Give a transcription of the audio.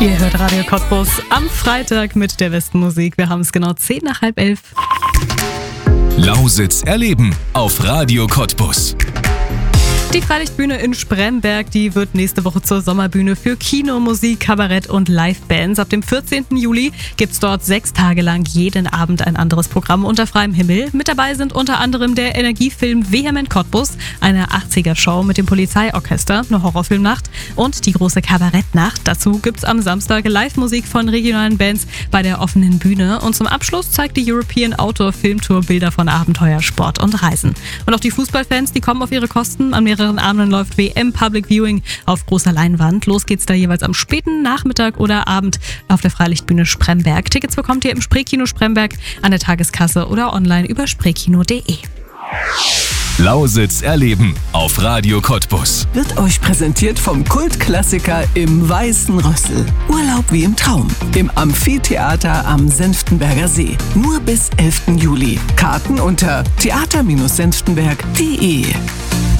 Ihr hört Radio Cottbus am Freitag mit der besten Musik. Wir haben es genau 11:10. Lausitz erleben auf Radio Cottbus. Die Freilichtbühne in Spremberg, die wird nächste Woche zur Sommerbühne für Kino, Musik, Kabarett und Livebands. Ab dem 14. Juli gibt's dort 6 Tage lang jeden Abend ein anderes Programm unter freiem Himmel. Mit dabei sind unter anderem der Energiefilm Vehement Cottbus, eine 80er-Show mit dem Polizeiorchester, eine Horrorfilmnacht und die große Kabarettnacht. Dazu gibt's am Samstag Live-Musik von regionalen Bands bei der offenen Bühne. Und zum Abschluss zeigt die European Outdoor Film Tour Bilder von Abenteuer, Sport und Reisen. Und auch die Fußballfans, die kommen auf ihre Kosten. An mehreren Abenden läuft WM Public Viewing auf großer Leinwand. Los geht's da jeweils am späten Nachmittag oder Abend auf der Freilichtbühne Spremberg. Tickets bekommt ihr im Spreekino Spremberg an der Tageskasse oder online über spreekino.de. Lausitz erleben auf Radio Cottbus. Wird euch präsentiert vom Kultklassiker im Weißen Rössel. Urlaub wie im Traum. Im Amphitheater am Senftenberger See. Nur bis 11. Juli. Karten unter theater-senftenberg.de.